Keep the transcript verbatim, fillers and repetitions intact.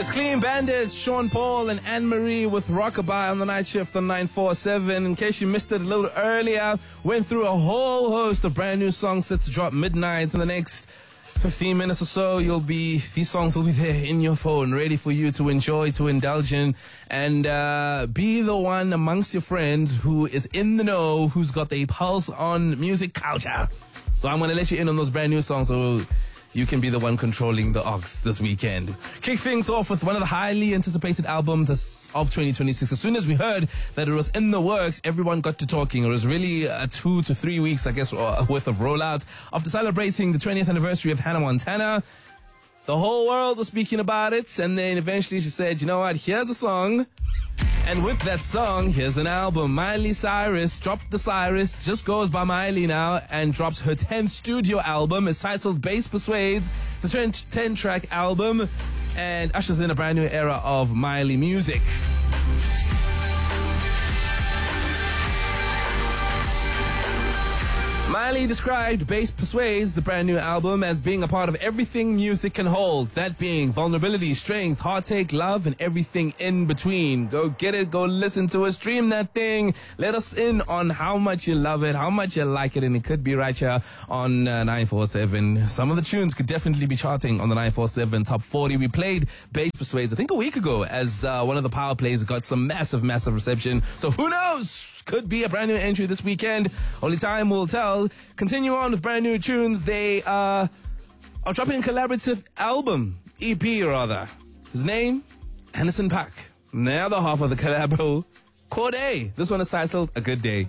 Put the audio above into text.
It's Clean Bandits, Sean Paul and Anne-Marie with Rockabye on the night shift on nine four seven. In case you missed it a little earlier, went through a whole host of brand new songs set to drop midnight. In the next fifteen minutes or so, you'll be, these songs will be there in your phone, ready for you to enjoy, to indulge in, and uh, be the one amongst your friends who is in the know, who's got the pulse on music culture. So I'm going to let you in on those brand new songs, so you can be the one controlling the aux this weekend. Kick things off with one of the highly anticipated albums of twenty twenty-six. As soon as we heard that it was in the works, everyone got to talking. It was really a two to three weeks, I guess, worth of rollout. After celebrating the twentieth anniversary of Hannah Montana, the whole world was speaking about it. And then eventually she said, you know what, here's a song. And with that song, here's an album. Miley Cyrus dropped the Cyrus, just goes by Miley now, and drops her tenth studio album. It's titled Bass Persuades. It's a ten-track album and ushers in a brand new era of Miley music. Miley described Bass Persuades, the brand new album, as being a part of everything music can hold. That being vulnerability, strength, heartache, love, and everything in between. Go get it, go listen to it, stream that thing. Let us in on how much you love it, how much you like it, and it could be right here on uh, nine four seven. Some of the tunes could definitely be charting on the nine four seven Top forty. We played Bass Persuades, I think a week ago, as uh, one of the power plays got some massive, massive reception. So who knows? Could be a brand new entry this weekend. Only time will tell. Continue on with brand new tunes. They uh, are dropping a collaborative album, E P rather. His name, Anderson .Paak. And the other half of the collabo, Cordae. This one is titled A Good Day.